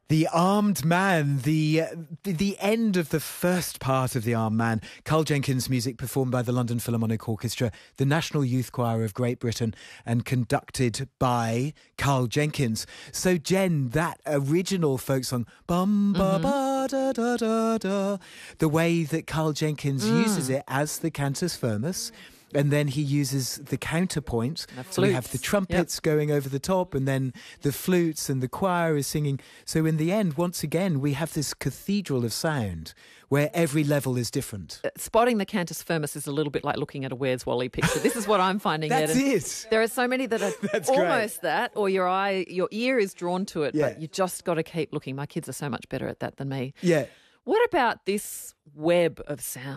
The Armed Man, the end of the first part of The Armed Man. Carl Jenkins' music performed by the London Philharmonic Orchestra, the National Youth Choir of Great Britain, and conducted by Carl Jenkins. So, Jen, that original folk song, bum ba ba da da da da, the way that Carl Jenkins uses it as the cantus firmus. And then he uses the counterpoint. So we have the trumpets going over the top, and then the flutes, and the choir is singing. So in the end, once again, we have this cathedral of sound where every level is different. Spotting the cantus firmus is a little bit like looking at a Where's Wally picture. This is what I'm finding. That's it. There are so many that are almost that, or your ear is drawn to it, but you just got to keep looking. My kids are so much better at that than me. Yeah. What about this web of sound?